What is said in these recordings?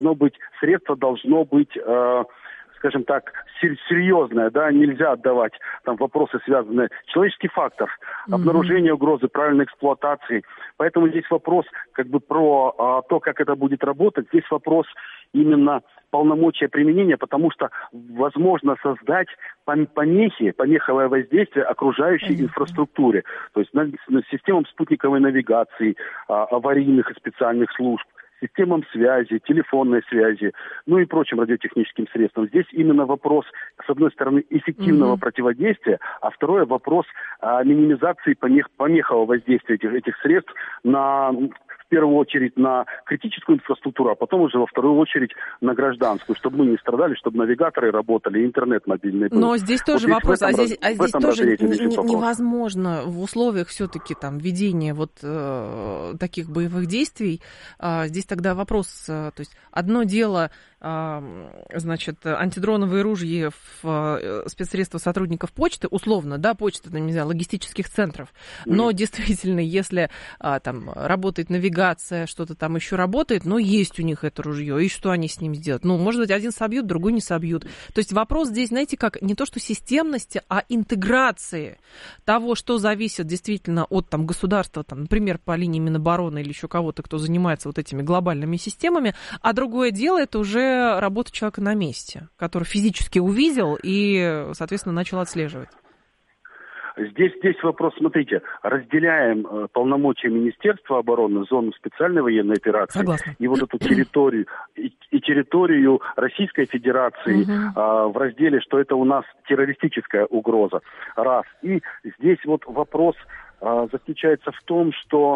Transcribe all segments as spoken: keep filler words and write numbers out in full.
должно быть, средство должно быть, э, скажем так, серьезное, да, нельзя отдавать там вопросы, связанные с человеческий фактор, mm-hmm. обнаружение угрозы, правильной эксплуатации. Поэтому здесь вопрос как бы про а, то, как это будет работать, здесь вопрос именно полномочия применения, потому что возможно создать помехи, помеховое воздействие окружающей mm-hmm. инфраструктуре, то есть на, на системам спутниковой навигации, а, аварийных и специальных служб, системам связи, телефонной связи, ну и прочим радиотехническим средствам. Здесь именно вопрос, с одной стороны, эффективного mm-hmm. противодействия, а второе вопрос а, минимизации помех, помехового воздействия этих, этих средств на, в первую очередь, на критическую инфраструктуру, а потом уже во вторую очередь на гражданскую, чтобы мы не страдали, чтобы навигаторы работали, интернет мобильный был. Но здесь тоже вот вопрос, а здесь, а здесь тоже не, вопрос. невозможно в условиях все-таки там ведения вот э, таких боевых действий, э, здесь тогда вопрос, то есть одно дело, значит, антидроновые ружья в спецсредства сотрудников почты, условно, да, почты, не знаю, логистических центров, но mm-hmm. действительно, если там работает навигация, что-то там еще работает, но есть у них это ружье, и что они с ним сделают? Ну, может быть, один собьют, другой не собьют. То есть вопрос здесь, знаете, как не то что системности, а интеграции того, что зависит действительно от там государства, там, например, по линии Минобороны или еще кого-то, кто занимается вот этими глобальными системами, а другое дело это уже работа человека на месте, который физически увидел и, соответственно, начал отслеживать. Здесь, здесь вопрос, смотрите, разделяем э, полномочия Министерства обороны, зону специальной военной операции. Согласна. И вот эту территорию, и, и территорию Российской Федерации угу. э, в разделе, что это у нас террористическая угроза. Раз. И здесь вот вопрос э, заключается в том, что...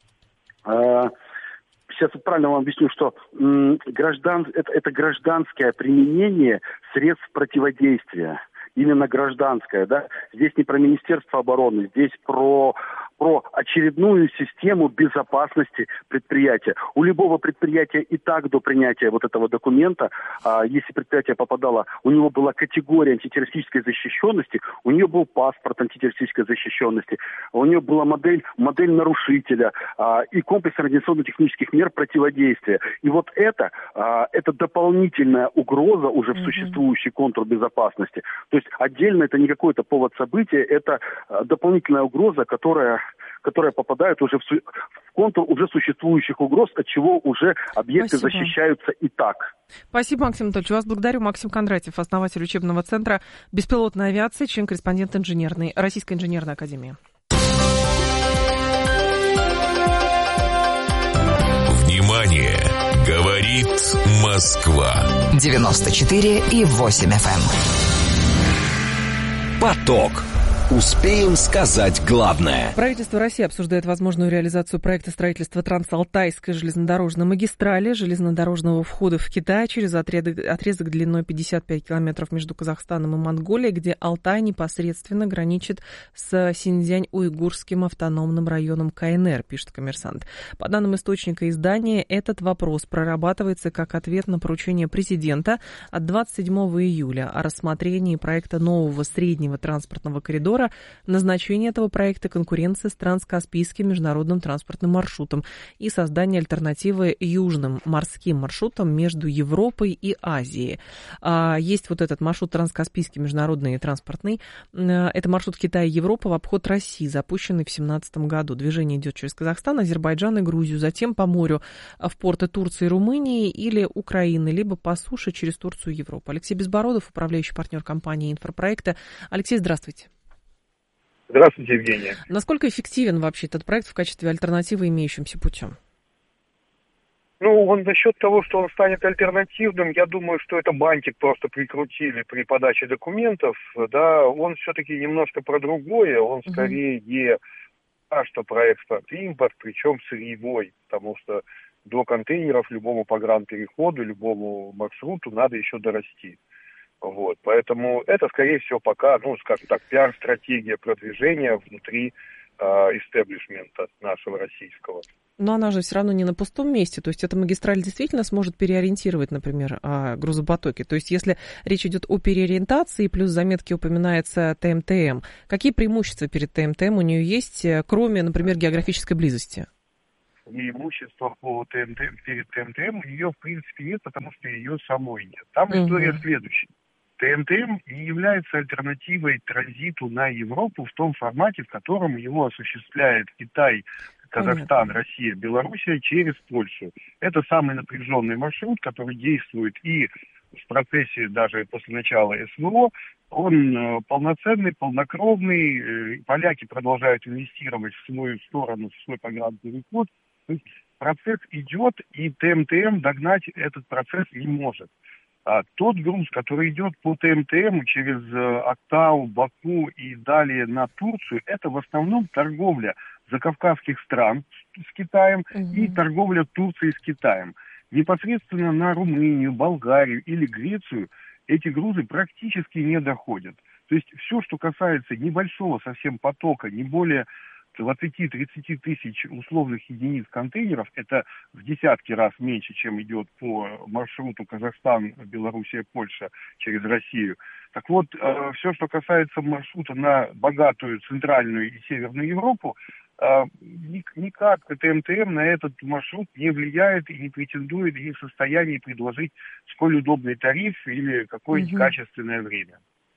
Э, Сейчас правильно вам объясню, что м, граждан, это, это гражданское применение средств противодействия. Именно гражданское, да. Здесь не про Министерство обороны, здесь про, про очередную систему безопасности предприятия. У любого предприятия и так до принятия вот этого документа, а, если предприятие попадало, у него была категория антитеррористической защищенности, у нее был паспорт антитеррористической защищенности, у нее была модель, модель нарушителя а, и комплекс организационно-технических мер противодействия. И вот это, а, это дополнительная угроза уже в существующий контур безопасности. То есть отдельно это не какой-то повод события, это а, дополнительная угроза, которая, которая попадает уже в, су- в контур уже существующих угроз, от чего уже объекты Спасибо. защищаются и так. Спасибо, Максим Анатольевич. Вас благодарю. Максим Кондратьев, основатель учебного центра беспилотной авиации, член-корреспондент инженерной, Российской инженерной академии. Внимание! Говорит Москва. девяносто четыре и восемь эф эм. Поток. Успеем сказать главное. Правительство России обсуждает возможную реализацию проекта строительства Трансалтайской железнодорожной магистрали, железнодорожного входа в Китай через отрезок, отрезок длиной пятьдесят пять километров между Казахстаном и Монголией, где Алтай непосредственно граничит с Синьцзянь-Уйгурским автономным районом КНР, пишет «Коммерсант». По данным источника издания, этот вопрос прорабатывается как ответ на поручение президента от двадцать седьмого июля о рассмотрении проекта нового среднего транспортного коридора, назначение этого проекта конкуренции с транскаспийским международным транспортным маршрутом и создание альтернативы южным морским маршрутам между Европой и Азией. Есть вот этот маршрут транскаспийский международный транспортный. Это маршрут Китая-Европа в обход России, запущенный в две тысячи семнадцатом году. Движение идет через Казахстан, Азербайджан и Грузию, затем по морю в порты Турции и Румынии или Украины, либо по суше через Турцию и Европу. Алексей Безбородов, управляющий партнер компании «Инфопроекта». Алексей, здравствуйте. Здравствуйте, Евгения. Насколько эффективен вообще этот проект в качестве альтернативы имеющимся путем? Ну, он за счет того, что он станет альтернативным, я думаю, что это бантик просто прикрутили при подаче документов, да, он все-таки немножко про другое, он скорее не а что про экспорт-импорт, причем сырьевой, потому что до контейнеров любому погранпереходу, любому маршруту надо еще дорасти. Вот, поэтому это, скорее всего, пока, ну, скажем так, пиар-стратегия продвижения внутри истеблишмента э, нашего российского. Но она же все равно не на пустом месте, то есть эта магистраль действительно сможет переориентировать, например, грузопотоки. То есть если речь идет о переориентации, плюс в заметке упоминается ТМТМ, какие преимущества перед ТМТМ у нее есть, кроме, например, географической близости? преимущества по ТМТ, перед ТМТМ у нее в принципе нет, потому что ее самой нет. Там uh-huh. история следующая. ТМТМ не является альтернативой транзиту на Европу в том формате, в котором его осуществляет Китай, Казахстан, Понятно. Россия, Белоруссия через Польшу. Это самый напряженный маршрут, который действует и в процессе даже после начала СВО. Он э, полноценный, полнокровный. Э, поляки продолжают инвестировать в свою сторону, в свой программный переход. То есть процесс идет, и ТМТМ догнать этот процесс не может. А тот груз, который идет по ТМТМ через э, Актау, Баку и далее на Турцию, это в основном торговля закавказских стран с, с Китаем угу. и торговля Турции с Китаем. Непосредственно на Румынию, Болгарию или Грецию эти грузы практически не доходят. То есть все, что касается небольшого совсем потока, не более двадцать-тридцать тысяч условных единиц контейнеров, это в десятки раз меньше, чем идет по маршруту Казахстан, Белоруссия, Польша через Россию. Так вот, э, все, что касается маршрута на богатую центральную и северную Европу, э, никак ТМТМ на этот маршрут не влияет и не претендует, и не в состоянии предложить сколь удобный тариф или какое-нибудь угу. качественное время.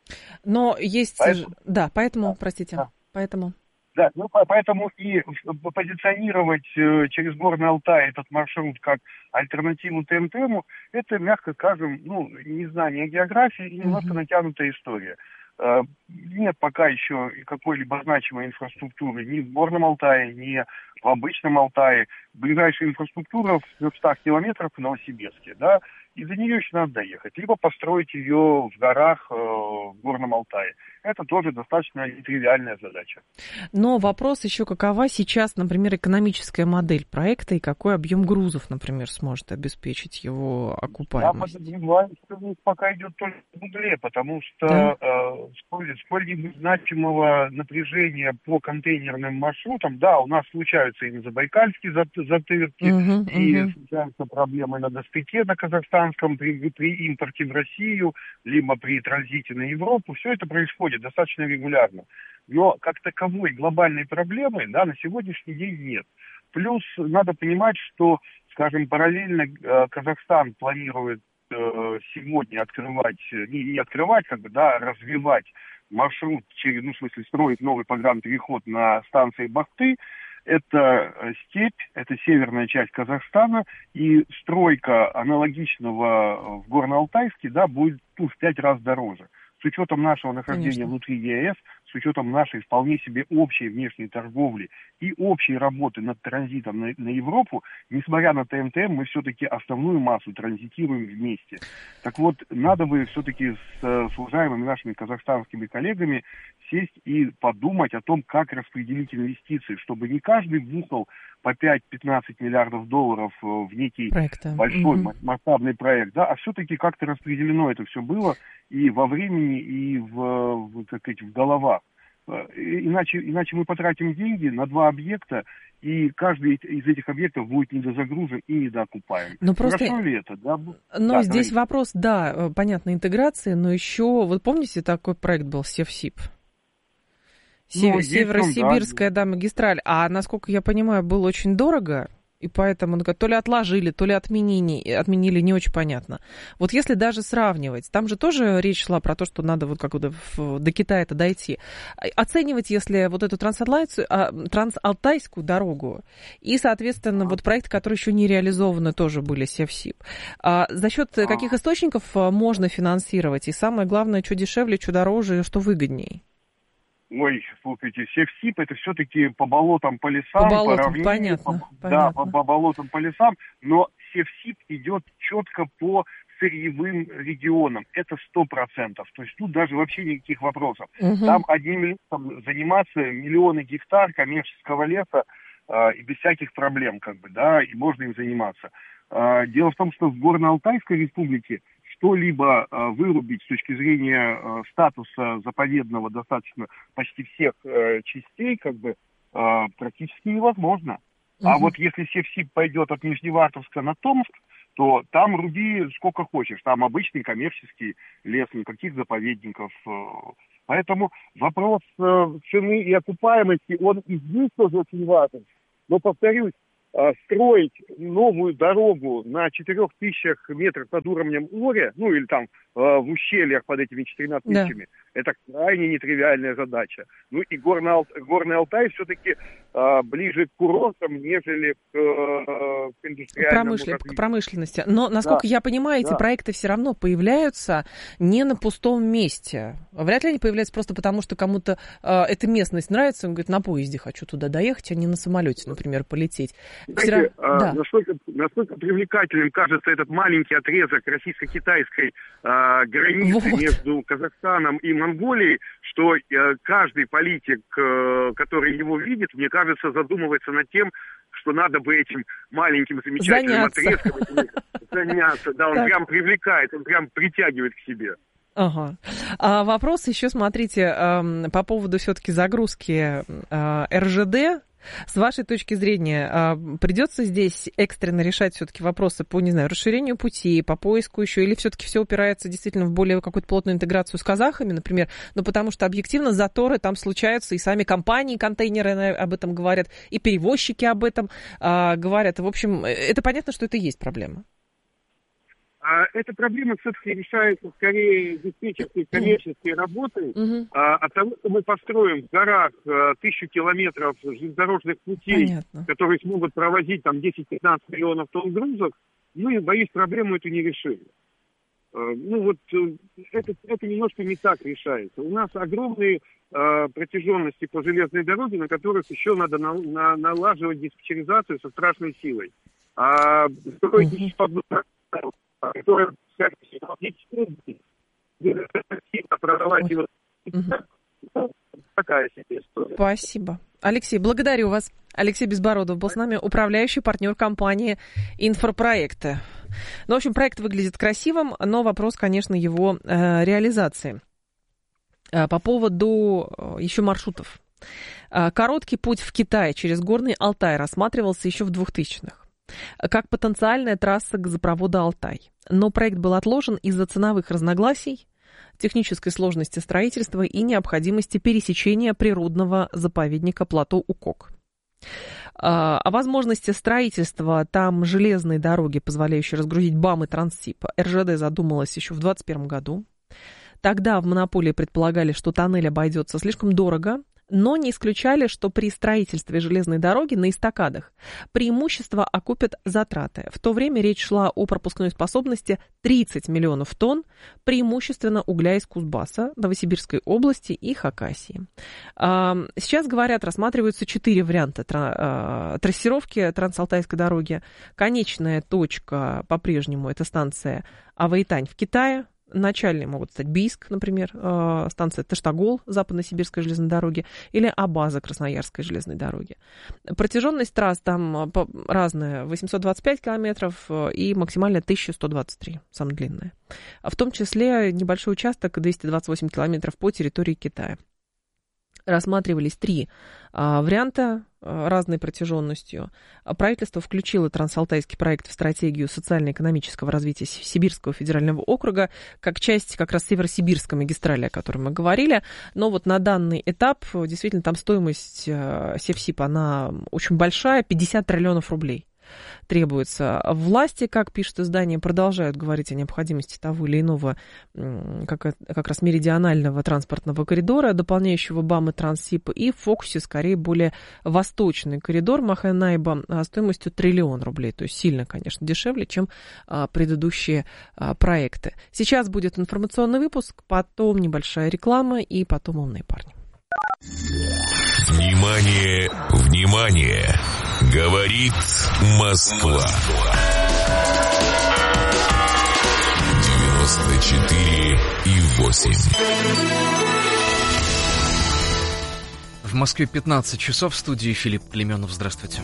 Но есть... Поэтому... Да, поэтому, да, простите, да. поэтому... Да, ну поэтому и позиционировать э, через Горный Алтай этот маршрут как альтернативу ТМТМу, это, мягко скажем, ну, незнание географии и немножко uh-huh. натянутая история. Э, нет пока еще какой-либо значимой инфраструктуры ни в Горном Алтае, ни в обычном Алтае. Ближайшая инфраструктура в трехстах километрах в Новосибирске, да, и до нее еще надо доехать. Либо построить ее в горах э, в Горном Алтае. Это тоже достаточно нетривиальная задача. Но вопрос еще, какова сейчас, например, экономическая модель проекта и какой объем грузов, например, сможет обеспечить его окупаемость? Я подозреваю, что пока идет только в угле, потому что да? э, сколь, сколь-нибудь значимого напряжения по контейнерным маршрутам, да, у нас случаются и на Забайкальске затырки, угу, и угу. случаются проблемы на Достыке, на казахстанском, при, при импорте в Россию, либо при транзите на Европу. Все это происходит достаточно регулярно. Но как таковой глобальной проблемы, да, на сегодняшний день нет. Плюс надо понимать, что, скажем, параллельно э, Казахстан планирует э, сегодня открывать, не, не открывать, как бы, да, развивать маршрут, через, ну, в смысле, строить новый погранпереход на станции Бахты. Это степь, это северная часть Казахстана, и стройка аналогичного в Горно-Алтайске, да, будет ну, в пять раз дороже. С учетом нашего нахождения Конечно. Внутри ЕАЭС, с учетом нашей вполне себе общей внешней торговли и общей работы над транзитом на, на Европу, несмотря на ТМТМ, мы все-таки основную массу транзитируем вместе. Так вот, надо бы все-таки с, с уважаемыми нашими казахстанскими коллегами сесть и подумать о том, как распределить инвестиции, чтобы не каждый вбухал по пять-пятнадцать миллиардов долларов в некий Проекта. большой угу. масштабный проект, да, а все-таки как-то распределено это все было и во времени, и в, в, так сказать, в головах. Иначе, иначе мы потратим деньги на два объекта, и каждый из этих объектов будет недозагружен и недоокупаем. Но просто... Хорошо ли это? Да? Но да, здесь говорите. Вопрос, да, понятно, интеграции, но еще, вот помните, такой проект был Севсиб? Ну, Северо-Сибирская, да. да, магистраль. А, насколько я понимаю, было очень дорого, и поэтому то ли отложили, то ли отменили, отменили, не очень понятно. Вот если даже сравнивать, там же тоже речь шла про то, что надо вот как-то до Китая-то дойти. Оценивать, если вот эту трансалтайскую дорогу и, соответственно, вот проекты, которые еще не реализованы, тоже были Севсиб. А за счет каких источников можно финансировать? И самое главное, что дешевле, что дороже, что выгоднее? Ой, слушайте, Севсиб это все-таки по болотам, по лесам, по, болотам, по равнине, понятно, по, понятно. да, по, по болотам, по лесам, но Севсиб идет четко по сырьевым регионам, это сто процентов, то есть тут даже вообще никаких вопросов. Угу. Там одним лесом заниматься миллионы гектар коммерческого леса э, и без всяких проблем, как бы, да, и можно им заниматься. Э, дело в том, что в Горно-Алтайской республике что-либо э, вырубить с точки зрения э, статуса заповедного достаточно почти всех э, частей, как бы, э, практически невозможно. Uh-huh. А вот если Севсиб пойдет от Нижневартовска на Томск, то там руби сколько хочешь. Там обычный коммерческий лес, никаких заповедников. Э, поэтому вопрос э, цены и окупаемости, он и здесь тоже очень важен. Но, повторюсь, строить новую дорогу на четырех тысячах метров над уровнем моря, ну или там в ущельях под этими четырьмя тысячами, да. Это крайне нетривиальная задача. Ну и Горный, Ал... Горный Алтай все-таки а, ближе к курортам, нежели к, а, к индустриальному Промышлен... развитию. К промышленности. Но, насколько да. я понимаю, эти да. проекты все равно появляются не на пустом месте. Вряд ли они появляются просто потому, что кому-то а, эта местность нравится, он говорит, на поезде хочу туда доехать, а не на самолете, например, полететь. Знаете, а, да. насколько, насколько привлекательным кажется этот маленький отрезок российско-китайской а, границы вот. между Казахстаном и Монголией, что э, каждый политик, э, который его видит, мне кажется, задумывается над тем, что надо бы этим маленьким замечательным заняться. отрезком заняться. Да, он так. прям привлекает, он прям притягивает к себе. Ага. А вопрос еще, смотрите, э, по поводу все-таки загрузки э, эр жэ дэ. С вашей точки зрения, придется здесь экстренно решать все-таки вопросы по, не знаю, расширению пути, по поиску еще, или все-таки все упирается действительно в более какую-то плотную интеграцию с казахами, например, ну, потому что объективно заторы там случаются, и сами компании, контейнеры об этом говорят, и перевозчики об этом а, говорят. В общем, это понятно, что это и есть проблема. А эта проблема все-таки решается скорее диспетчерской коммерческой работой. Uh-huh. А, от того, что мы построим в горах а, тысячу километров железнодорожных путей, Понятно. которые смогут провозить там десять-пятнадцать миллионов тонн грузов, мы, боюсь, проблему эту не решим. А, ну вот это, это немножко не так решается. У нас огромные а, протяженности по железной дороге, на которых еще надо на, на, налаживать диспетчеризацию со страшной силой. А строить uh-huh. которая продавать его. Такая себе история. Спасибо. Алексей, благодарю вас. Алексей Безбородов был с нами, управляющий партнер компании «Инфропроекты». Ну, в общем, проект выглядит красивым, но вопрос, конечно, его э, реализации. Э, по поводу э, еще маршрутов. Э, короткий путь в Китай через Горный Алтай рассматривался еще в двухтысячных. Как потенциальная трасса газопровода «Алтай». Но проект был отложен из-за ценовых разногласий, технической сложности строительства и необходимости пересечения природного заповедника плато Укок. О возможности строительства там железной дороги, позволяющей разгрузить БАМ и Транссиб, эр жэ дэ задумалась еще в двадцать первом году. Тогда в монополии предполагали, что тоннель обойдется слишком дорого, но не исключали, что при строительстве железной дороги на эстакадах преимущество окупят затраты. В то время речь шла о пропускной способности тридцать миллионов тонн, преимущественно угля из Кузбасса, Новосибирской области и Хакасии. Сейчас, говорят, рассматриваются четыре варианта трассировки Трансалтайской дороги. Конечная точка по-прежнему это станция Аваитань в Китае. Начальные могут стать Бийск, например, станция Таштагол Западно-Сибирской железной дороги или Абаза Красноярской железной дороги. Протяженность трасс там разная, восемьсот двадцать пять километров и максимально тысяча сто двадцать три, самая длинная. В том числе небольшой участок двести двадцать восемь километров по территории Китая. Рассматривались три а, варианта а, разной протяженностью. Правительство включило трансалтайский проект в стратегию социально-экономического развития Сибирского федерального округа как часть как раз Северосибирской магистрали, о которой мы говорили. Но вот на данный этап действительно там стоимость а, Севсиб, она очень большая, пятьдесят триллионов рублей. Требуется. Власти, как пишет издание, продолжают говорить о необходимости того или иного как, как раз меридионального транспортного коридора, дополняющего БАМ и Транссиб, и в фокусе скорее более восточный коридор Маханайба стоимостью триллион рублей. То есть сильно, конечно, дешевле, чем а, предыдущие а, проекты. Сейчас будет информационный выпуск, потом небольшая реклама и потом умные парни. Внимание, внимание! Говорит Москва. девяносто четыре и восемь. В Москве пятнадцать часов, в студии Филипп Клеменов. Здравствуйте.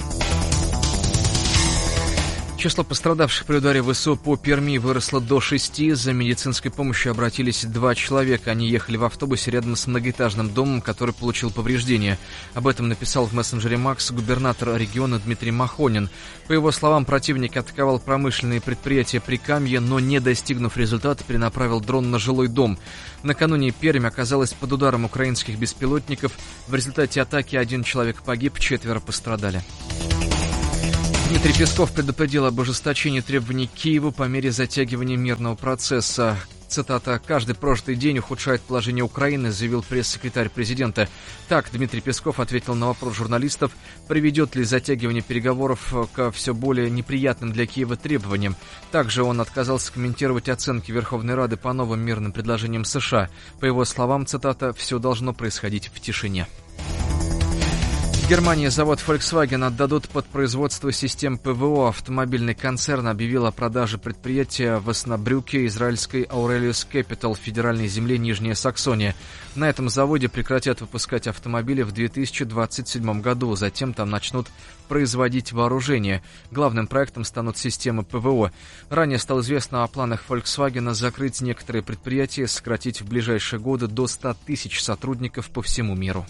Число пострадавших при ударе ВСУ по Перми выросло до шести. За медицинской помощью обратились два человека. Они ехали в автобусе рядом с многоэтажным домом, который получил повреждения. Об этом написал в мессенджере Макс губернатор региона Дмитрий Махонин. По его словам, противник атаковал промышленные предприятия Прикамья, но, не достигнув результата, перенаправил дрон на жилой дом. Накануне Пермь оказалась под ударом украинских беспилотников. В результате атаки один человек погиб, четверо пострадали. Дмитрий Песков предупредил об ужесточении требований к Киеву по мере затягивания мирного процесса. Цитата: «Каждый прожитый день ухудшает положение Украины», заявил пресс-секретарь президента. Так Дмитрий Песков ответил на вопрос журналистов, приведет ли затягивание переговоров к все более неприятным для Киева требованиям. Также он отказался комментировать оценки Верховной Рады по новым мирным предложениям США. По его словам, цитата: «Все должно происходить в тишине». В Германии завод Volkswagen отдадут под производство систем ПВО. Автомобильный концерн объявил о продаже предприятия в Оснабрюке израильской Aurelius Capital в федеральной земле Нижняя Саксония. На этом заводе прекратят выпускать автомобили в две тысячи двадцать седьмом году. Затем там начнут производить вооружение. Главным проектом станут системы ПВО. Ранее стало известно о планах Volkswagen закрыть некоторые предприятия и сократить в ближайшие годы до ста тысяч сотрудников по всему миру.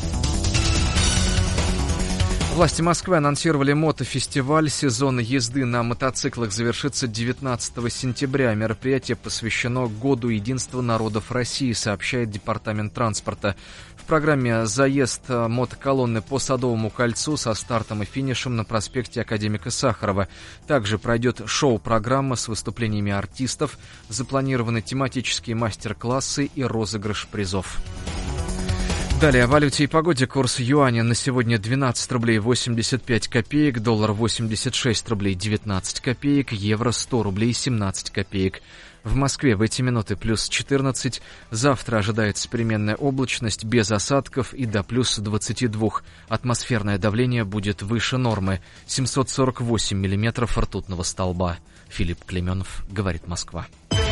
Власти Москвы анонсировали мотофестиваль. Сезон езды на мотоциклах завершится девятнадцатого сентября. Мероприятие посвящено Году единства народов России, сообщает Департамент транспорта. В программе заезд мотоколонны по Садовому кольцу со стартом и финишем на проспекте Академика Сахарова. Также пройдет шоу-программа с выступлениями артистов, запланированы тематические мастер-классы и розыгрыш призов. Далее о валюте и погоде. Курс юаня на сегодня двенадцать рублей восемьдесят пять копеек, доллар восемьдесят шесть рублей девятнадцать копеек, евро сто рублей семнадцать копеек. В Москве в эти минуты плюс четырнадцать. Завтра ожидается переменная облачность без осадков и до плюс двадцати двух. Атмосферное давление будет выше нормы. семьсот сорок восемь миллиметров ртутного столба. Филипп Клеменов, говорит Москва.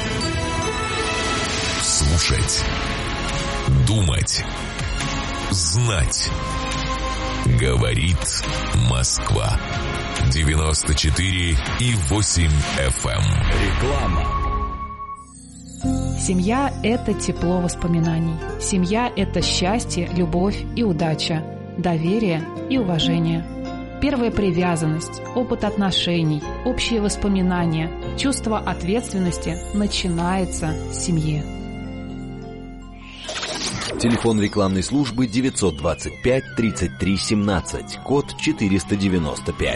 Слушать. Думать. Знать. Говорит Москва. девяносто четыре и восемь эф эм. Реклама. Семья – это тепло воспоминаний. Семья – это счастье, любовь и удача, доверие и уважение. Первая привязанность, опыт отношений, общие воспоминания, чувство ответственности начинается с семьи. Телефон рекламной службы девятьсот двадцать пять тридцать три семнадцать, код четыреста девяносто пять.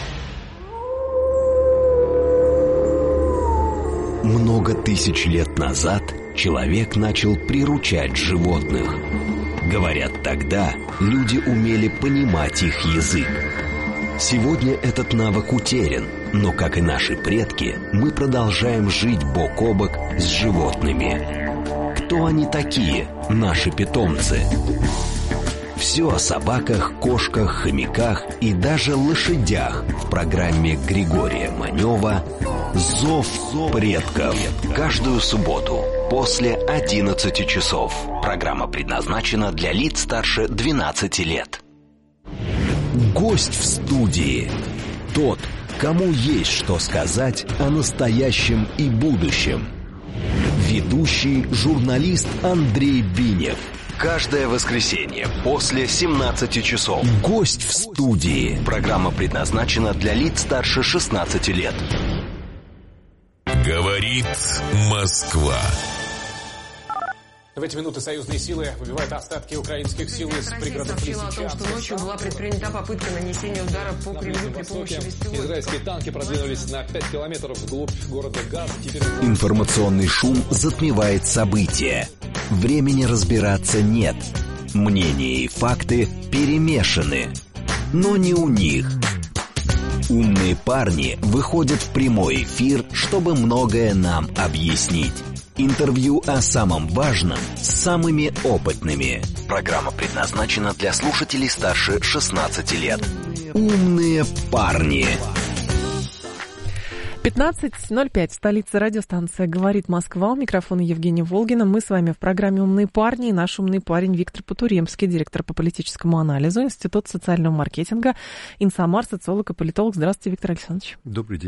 Много тысяч лет назад человек начал приручать животных. Говорят, тогда люди умели понимать их язык. Сегодня этот навык утерян, но, как и наши предки, мы продолжаем жить бок о бок с животными. Кто они такие, наши питомцы? Все о собаках, кошках, хомяках и даже лошадях в программе Григория Манева «Зов предков». Каждую субботу после одиннадцати часов. Программа предназначена для лиц старше двенадцати лет. Гость в студии. Тот, кому есть что сказать о настоящем и будущем. Ведущий журналист Андрей Бинев. Каждое воскресенье после семнадцати часов. Гость в студии. Программа предназначена для лиц старше шестнадцати лет. Говорит Москва. В эти минуты союзные силы выбивают остатки украинских сил из пригородов Лисичанска. Россия сообщила о том, что ночью была предпринята попытка нанесения удара по Кремлю при помощи беспилотников. Израильские танки продвинулись на пять километров вглубь города Газ. Теперь... Информационный шум затмевает события. Времени разбираться нет. Мнения и факты перемешаны. Но не у них. Умные парни выходят в прямой эфир, чтобы многое нам объяснить. Интервью о самом важном с самыми опытными. Программа предназначена для слушателей старше шестнадцати лет. Умные парни. пятнадцать ноль пять, столица, радиостанция «Говорит Москва». У микрофона Евгения Волгина. Мы с вами в программе «Умные парни». И наш умный парень Виктор Потуремский, директор по политическому анализу Института социального маркетинга, Инсамар, социолог и политолог. Здравствуйте, Виктор Александрович. Добрый день.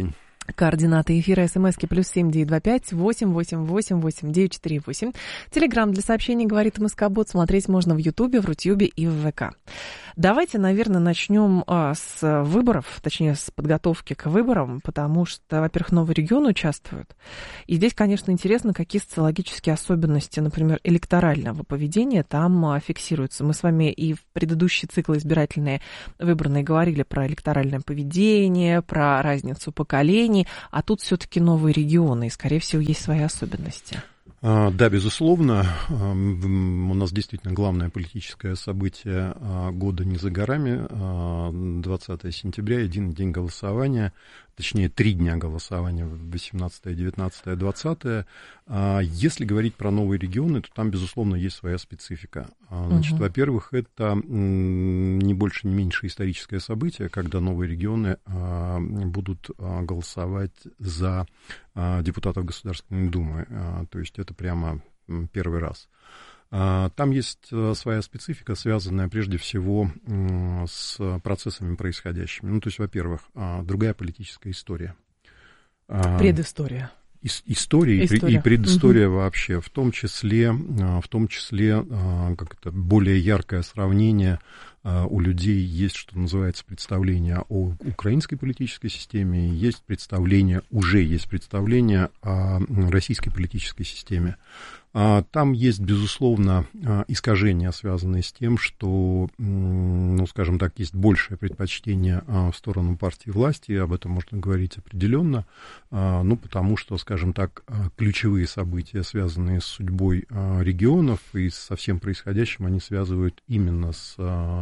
Координаты эфира СМСки плюс семь девять два пять восемь восемь восемь восемь девять четыре восемь. Телеграм для сообщений «Говорит Москобот». Смотреть можно в Ютубе, в Рутюбе и в ВК. Давайте, наверное, начнем а, с выборов, точнее, с подготовки к выборам, потому что, во-первых, новые регионы участвуют. И здесь, конечно, интересно, какие социологические особенности, например, электорального поведения там а, фиксируются. Мы с вами и в предыдущие циклы избирательные выборные говорили про электоральное поведение, про разницу поколений. А тут все-таки новые регионы, и, скорее всего, есть свои особенности. Да, безусловно. У нас действительно главное политическое событие года не за горами. двадцатое сентября, единый день голосования, точнее, три дня голосования, восемнадцатое, девятнадцатое, двадцатое. Если говорить про новые регионы, то там, безусловно, есть своя специфика. Значит, угу. Во-первых, это не больше, не меньше историческое событие, когда новые регионы будут голосовать за депутатов Государственной Думы. То есть это прямо первый раз. Там есть своя специфика, связанная прежде всего с процессами происходящими. Ну, то есть, во-первых, другая политическая история. Предыстория. История, История и предыстория угу. вообще, в том числе, в том числе как это, более яркое сравнение. У людей есть, что называется, представление о украинской политической системе, есть представление, уже есть представление о российской политической системе. Там есть, безусловно, искажения, связанные с тем, что, ну, скажем так, есть большее предпочтение в сторону партии власти, об этом можно говорить определенно, ну, потому что, скажем так, ключевые события, связанные с судьбой регионов и со всем происходящим, они связывают именно с,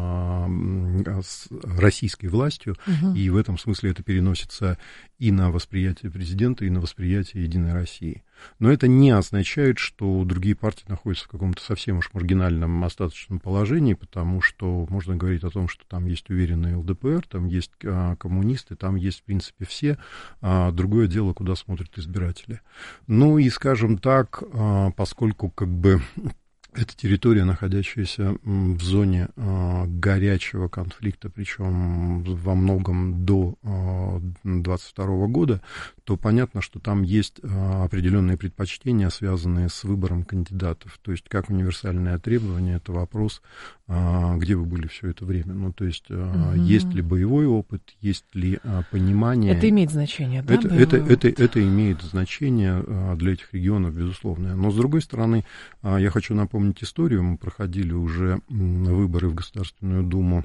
с российской властью, угу. и в этом смысле это переносится и на восприятие президента, и на восприятие Единой России. Но это не означает, что другие партии находятся в каком-то совсем уж маргинальном остаточном положении, потому что можно говорить о том, что там есть уверенный ЛДПР, там есть а, коммунисты, там есть, в принципе, все. А, другое дело, куда смотрят избиратели. Ну и, скажем так, а, поскольку как бы это территория, находящаяся в зоне э, горячего конфликта, причем во многом до двадцать второго года, то понятно, что там есть э, определенные предпочтения, связанные с выбором кандидатов. То есть, как универсальное требование, это вопрос, э, где вы были все это время. Ну, то есть, э, угу. есть ли боевой опыт, есть ли э, понимание. Это имеет значение, да? Это, это, это, это имеет значение э, для этих регионов, безусловно. Но, с другой стороны, э, я хочу напомнить, историю. Мы проходили уже выборы в Государственную Думу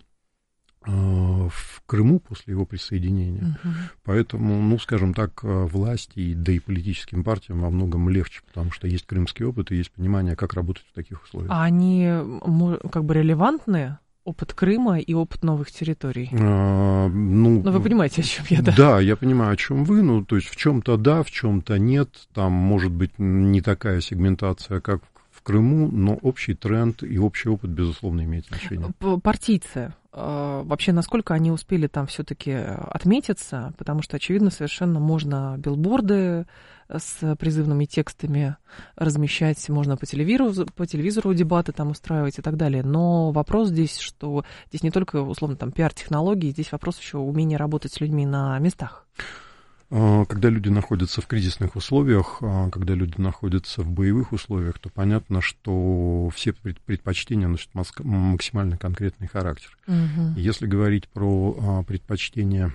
в Крыму после его присоединения. Uh-huh. Поэтому, ну, скажем так, власти, да и политическим партиям во многом легче, потому что есть крымский опыт и есть понимание, как работать в таких условиях. А они как бы релевантны? Опыт Крыма и опыт новых территорий. А, ну, Но вы понимаете, о чем я, да? Да, я понимаю, о чем вы. Ну, то есть в чем-то да, в чем-то нет. Там может быть не такая сегментация, как в Крыму, но общий тренд и общий опыт, безусловно, имеет значение. Партийцы, вообще, насколько они успели там все-таки отметиться? Потому что, очевидно, совершенно можно билборды с призывными текстами размещать, можно по телевизору, по телевизору дебаты там устраивать и так далее. Но вопрос здесь, что здесь не только, условно, там пиар-технологии, здесь вопрос еще умения работать с людьми на местах. Когда люди находятся в кризисных условиях, когда люди находятся в боевых условиях, то понятно, что все предпочтения носят максимально конкретный характер. Угу. Если говорить про предпочтения,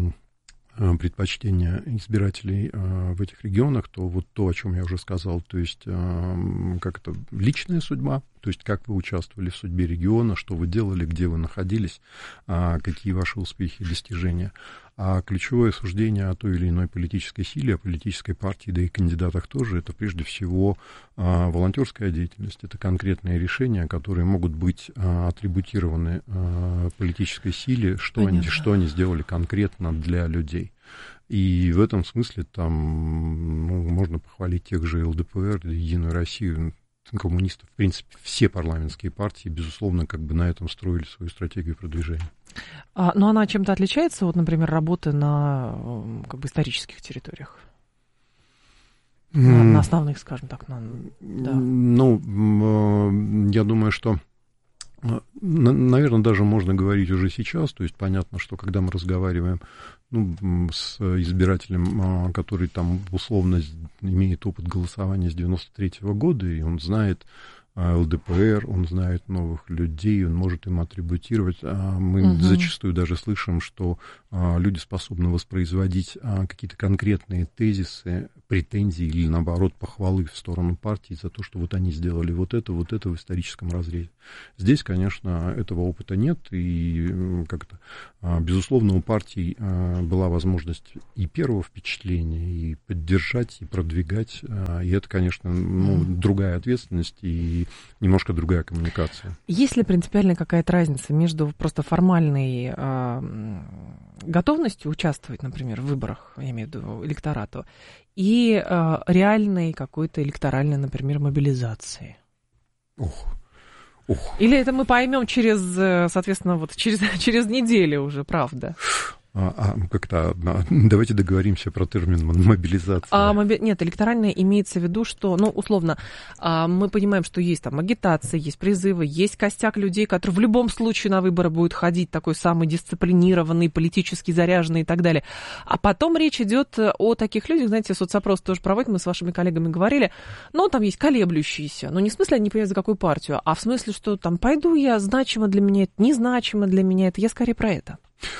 предпочтения избирателей в этих регионах, то вот то, о чем я уже сказал, то есть как это личная судьба, то есть как вы участвовали в судьбе региона, что вы делали, где вы находились, какие ваши успехи и достижения. А ключевое суждение о той или иной политической силе, о политической партии, да и кандидатах тоже, это прежде всего а, волонтерская деятельность, это конкретные решения, которые могут быть а, атрибутированы а, политической силе, что они, что они сделали конкретно для людей. И в этом смысле там ну, можно похвалить тех же ЛДПР, Единую Россию, коммунистов, в принципе, все парламентские партии, безусловно, как бы на этом строили свою стратегию продвижения. А, но она чем-то отличается, вот, например, работы на как бы исторических территориях? Mm. На, на основных, скажем так, на, да. Ну, я думаю, что Наверное, даже можно говорить уже сейчас, то есть понятно, что когда мы разговариваем ну, с избирателем, который там условно имеет опыт голосования с девяносто третьего года, и он знает эл дэ пэ эр, он знает новых людей, он может им атрибутировать. Мы угу. зачастую даже слышим, что люди способны воспроизводить какие-то конкретные тезисы, претензии или, наоборот, похвалы в сторону партии за то, что вот они сделали вот это, вот это в историческом разрезе. Здесь, конечно, этого опыта нет, и как-то, безусловно, у партий была возможность и первого впечатления, и поддержать, и продвигать, и это, конечно, ну, другая ответственность и немножко другая коммуникация. Есть ли принципиальная какая-то разница между просто формальной э, готовностью участвовать, например, в выборах, я имею в виду электорату, и э, реальной какой-то электоральной, например, мобилизации? Ох. Ох. Или это мы поймем через, соответственно, вот через, через неделю уже, правда? А, а как-то давайте договоримся про термин мобилизация. А, моби... Нет, электоральная имеется в виду, что, ну, условно, а, мы понимаем, что есть там агитация, есть призывы, есть костяк людей, которые в любом случае на выборы будут ходить, такой самый дисциплинированный, политически заряженный и так далее. А потом речь идет о таких людях, знаете, соцопрос тоже проводит, мы с вашими коллегами говорили, но там есть колеблющиеся, но не в смысле они не понимают, за какую партию, а в смысле, что там пойду я, значимо для меня это, незначимо для меня это, я скорее про это.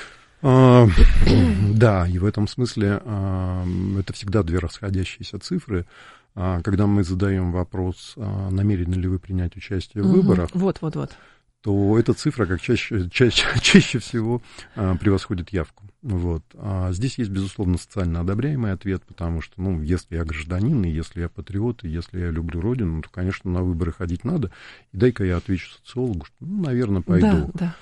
А, да, и в этом смысле а, это всегда две расходящиеся цифры. А, когда мы задаем вопрос, а, намерены ли вы принять участие в угу. выборах, вот, вот, вот. то эта цифра, как чаще, чаще, чаще всего, а, превосходит явку. Вот. А здесь есть, безусловно, социально одобряемый ответ, потому что, ну, если я гражданин, и если я патриот, и если я люблю Родину, то, конечно, на выборы ходить надо. И дай-ка я отвечу социологу, что, ну, наверное, пойду. Да, да.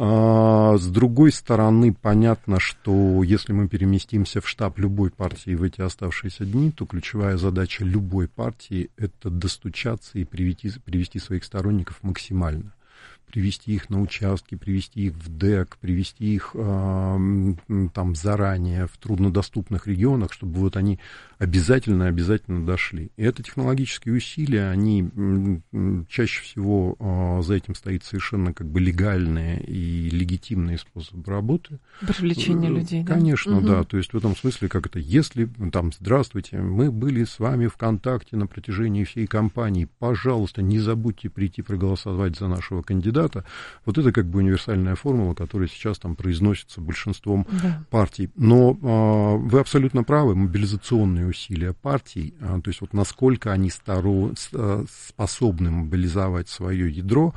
А, с другой стороны, понятно, что если мы переместимся в штаб любой партии в эти оставшиеся дни, то ключевая задача любой партии – это достучаться и привести, привести своих сторонников максимально. Привести их на участки, привести их в ДЭК, привести их э, там заранее в труднодоступных регионах, чтобы вот они обязательно-обязательно дошли. И это технологические усилия, они м, чаще всего э, за этим стоит совершенно как бы легальные и легитимные способы работы. Привлечение людей, да? Конечно, угу. да. То есть в этом смысле, как это, если там, здравствуйте, мы были с вами в контакте на протяжении всей кампании, пожалуйста, не забудьте прийти проголосовать за нашего кандидата. Вот это как бы универсальная формула, которая сейчас там произносится большинством да. партий. Но э, вы абсолютно правы, мобилизационные усилия партий, э, то есть вот насколько они старо, э, способны мобилизовать свое ядро,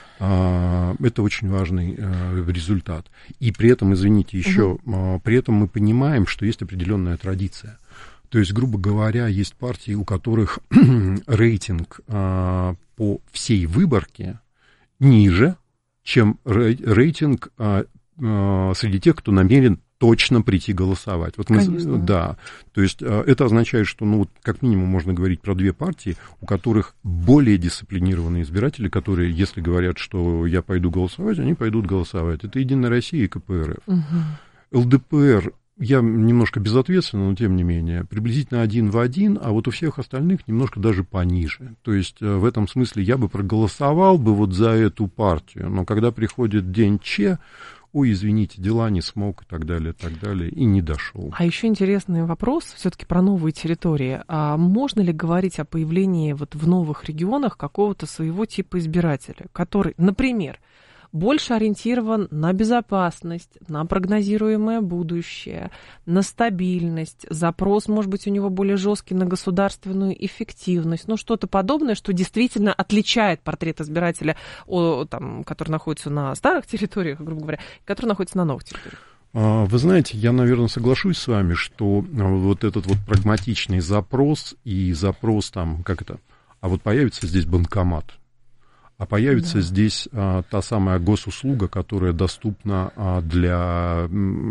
э, это очень важный э, результат. И при этом, извините, еще, угу. э, при этом мы понимаем, что есть определенная традиция. То есть, грубо говоря, есть партии, у которых рейтинг э, по всей выборке ниже, чем рейтинг а, а, среди тех, кто намерен точно прийти голосовать. Вот мы, да, то есть а, это означает, что, ну, вот, как минимум можно говорить про две партии, у которых более дисциплинированные избиратели, которые, если говорят, что я пойду голосовать, они пойдут голосовать. Это Единая Россия и ка пэ эр эф. Угу. эл дэ пэ эр, я немножко безответственно, но тем не менее, приблизительно один в один, а вот у всех остальных немножко даже пониже. То есть в этом смысле я бы проголосовал бы вот за эту партию, но когда приходит день Че, ой, извините, дела не смог и так далее, и так далее, и не дошел. А еще интересный вопрос все-таки про новые территории. А можно ли говорить о появлении вот в новых регионах какого-то своего типа избирателя, который, например, больше ориентирован на безопасность, на прогнозируемое будущее, на стабильность, запрос, может быть, у него более жесткий на государственную эффективность, ну, что-то подобное, что действительно отличает портрет избирателя, о, там, который находится на старых территориях, грубо говоря, который находится на новых территориях? Вы знаете, я, наверное, соглашусь с вами, что вот этот вот прагматичный запрос и запрос там, как это, а вот появится здесь банкомат, а появится да. здесь а, та самая госуслуга, которая доступна а, для...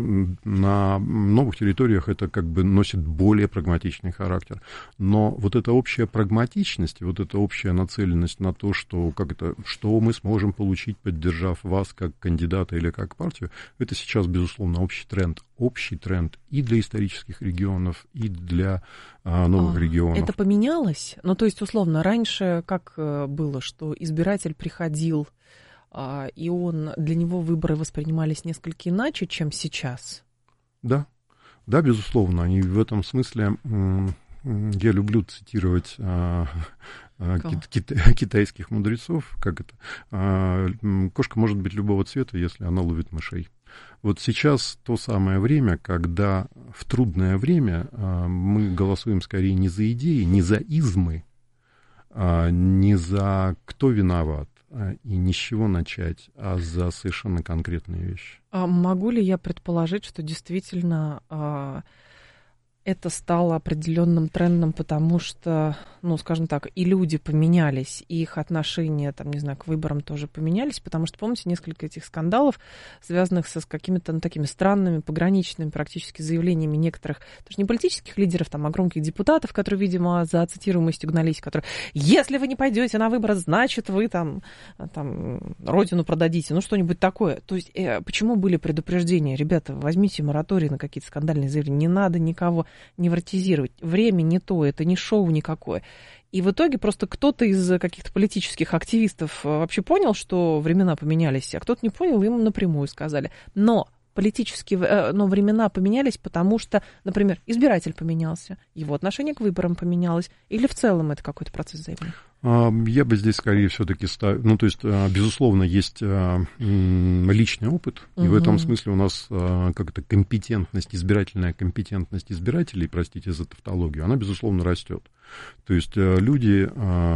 На новых территориях это как бы носит более прагматичный характер. Но вот эта общая прагматичность, вот эта общая нацеленность на то, что, как это, что мы сможем получить, поддержав вас как кандидата или как партию, это сейчас, безусловно, общий тренд. Общий тренд и для исторических регионов, и для а, новых а, регионов. Это поменялось? Ну, то есть, условно, раньше как было, что избиратель приходил и он, для него выборы воспринимались несколько иначе, чем сейчас? Да, да, безусловно. И в этом смысле я люблю цитировать кит- кит- китайских мудрецов, как это, кошка может быть любого цвета, если она ловит мышей. Вот сейчас то самое время, когда в трудное время мы голосуем скорее не за идеи, не за измы, не за кто виноват и ни с чего начать, а за совершенно конкретные вещи. А могу ли я предположить, что действительно это стало определенным трендом, потому что, ну, скажем так, и люди поменялись, и их отношения, там, не знаю, к выборам тоже поменялись, потому что, помните, несколько этих скандалов, связанных со, с какими-то, ну, такими странными, пограничными практически заявлениями некоторых, даже не политических лидеров, там, а громких депутатов, которые, видимо, за цитируемостью гнались, которые, если вы не пойдете на выборы, значит, вы там, там родину продадите, ну, что-нибудь такое. То есть, э, почему были предупреждения? Ребята, возьмите мораторий на какие-то скандальные заявления, не надо никого невротизировать. Время не то, это не шоу никакое. И в итоге просто кто-то из каких-то политических активистов вообще понял, что времена поменялись, а кто-то не понял, им напрямую сказали. Но политические, но времена поменялись, потому что, например, избиратель поменялся, его отношение к выборам поменялось, или в целом это какой-то процесс взаимный? Я бы здесь скорее все-таки ставил, ну, то есть, безусловно, есть личный опыт, и угу. в этом смысле у нас как-то компетентность, избирательная компетентность избирателей, простите за тавтологию, она, безусловно, растет. То есть люди,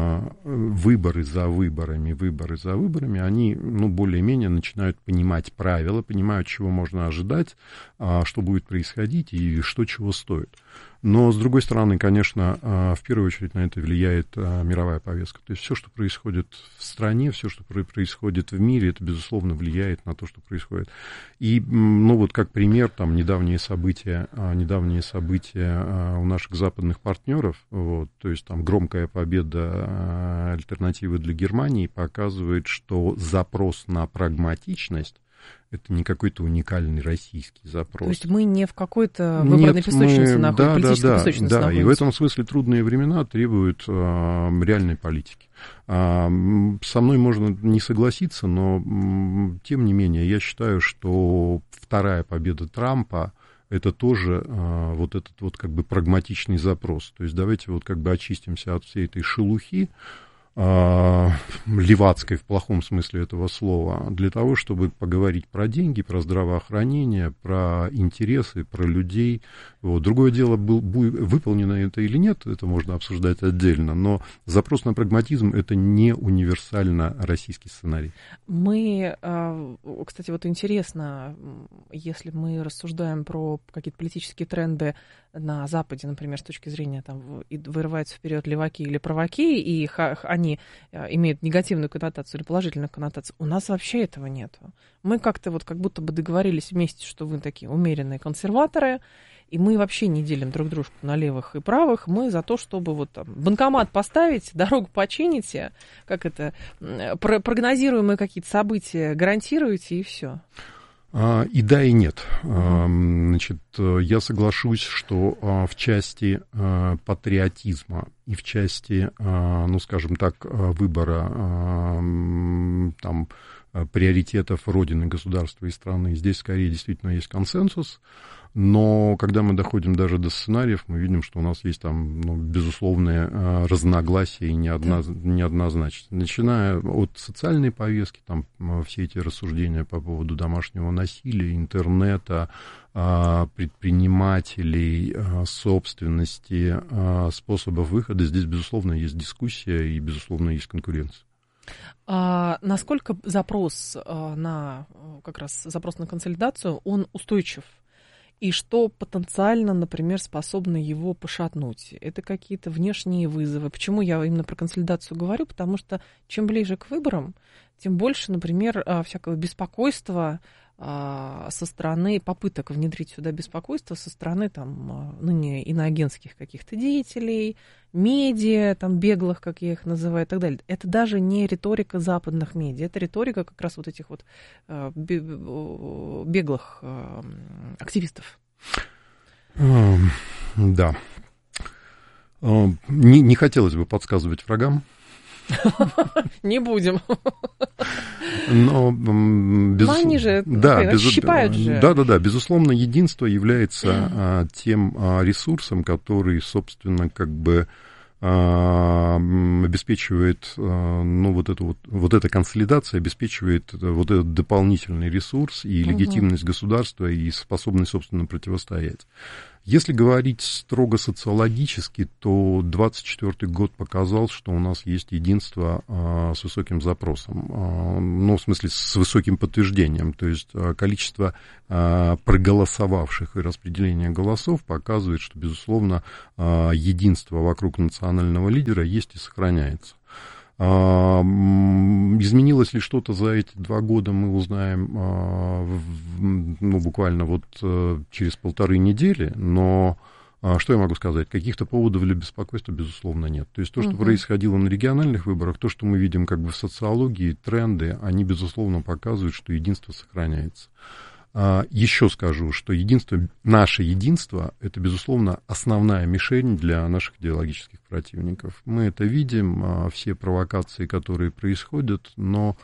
выборы за выборами, выборы за выборами, они, ну, более-менее начинают понимать правила, понимают, чего можно ожидать, что будет происходить и что чего стоит. Но, с другой стороны, конечно, в первую очередь на это влияет мировая повестка. То есть все, что происходит в стране, все, что происходит в мире, это, безусловно, влияет на то, что происходит. И, ну, вот как пример, там, недавние события, недавние события у наших западных партнеров, вот, то есть там громкая победа альтернативы для Германии показывает, что запрос на прагматичность — это не какой-то уникальный российский запрос. То есть мы не в какой-то выбранной Нет, песочнице мы... находимся, да, политической да, песочнице да, находимся. И в этом смысле трудные времена требуют а, реальной политики. А, со мной можно не согласиться, но тем не менее я считаю, что вторая победа Трампа — это тоже а, вот этот вот как бы прагматичный запрос. То есть давайте вот как бы очистимся от всей этой шелухи, левацкой в плохом смысле этого слова, для того, чтобы поговорить про деньги, про здравоохранение, про интересы, про людей. Вот. Другое дело, был, выполнено это или нет, это можно обсуждать отдельно, но запрос на прагматизм — это не универсально российский сценарий. Мы, кстати, вот интересно, если мы рассуждаем про какие-то политические тренды на Западе, например, с точки зрения, там, вырываются вперед леваки или праваки, и их, они имеют негативную коннотацию или положительную коннотацию. У нас вообще этого нет. Мы как-то вот как будто бы договорились вместе, что вы такие умеренные консерваторы, и мы вообще не делим друг дружку на левых и правых. Мы за то, чтобы вот там банкомат поставить, дорогу почините, как это, прогнозируемые какие-то события гарантируете, и все. И да, и нет. Значит, я соглашусь, что в части патриотизма и в части, ну, скажем так, выбора там приоритетов Родины, государства и страны, здесь скорее действительно есть консенсус. Но когда мы доходим даже до сценариев, мы видим, что у нас есть там, ну, безусловные разногласия и неодноз... неоднозначность. Начиная от социальной повестки, там все эти рассуждения по поводу домашнего насилия, интернета, предпринимателей, собственности, способов выхода, здесь, безусловно, есть дискуссия и, безусловно, есть конкуренция. А насколько запрос на, как раз запрос на консолидацию, он устойчив? И что потенциально, например, способно его пошатнуть? Это какие-то внешние вызовы. Почему я именно про консолидацию говорю? Потому что чем ближе к выборам, тем больше, например, всякого беспокойства со стороны, попыток внедрить сюда беспокойство со стороны там, ныне иноагентских каких-то деятелей, медиа, там, беглых, как я их называю, и так далее. Это даже не риторика западных медиа, это риторика как раз вот этих вот беглых активистов. Да. Не, не хотелось бы подсказывать врагам. Не будем. Но, без... Но они же да, без... щипают же. Да, да, да. Безусловно, единство является а, тем а, ресурсом, который, собственно, как бы а, обеспечивает, а, ну, вот эту вот, вот эта консолидация обеспечивает вот этот дополнительный ресурс и легитимность угу. государства и способность, собственно, противостоять. Если говорить строго социологически, то двадцать четвёртый год показал, что у нас есть единство а, с высоким запросом, а, ну, в смысле, с высоким подтверждением, то есть а, количество а, проголосовавших и распределение голосов показывает, что, безусловно, а, единство вокруг национального лидера есть и сохраняется. Изменилось ли что-то за эти два года, мы узнаем, ну, буквально вот через полторы недели, но что я могу сказать? Каких-то поводов для беспокойства, безусловно, нет. То есть то, что угу. происходило на региональных выборах, то, что мы видим как бы в социологии, тренды, они, безусловно, показывают, что единство сохраняется. Еще скажу, что единство, наше единство, это, безусловно, основная мишень для наших идеологических противников. Мы это видим, все провокации, которые происходят, но